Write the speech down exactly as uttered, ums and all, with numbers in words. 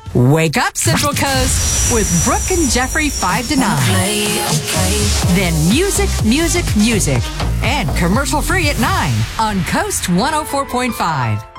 Wake up, Central Coast, with Brooke and Jeffrey five to nine. Okay, okay. Then music, music, music. And commercial free at nine on Coast one oh four point five.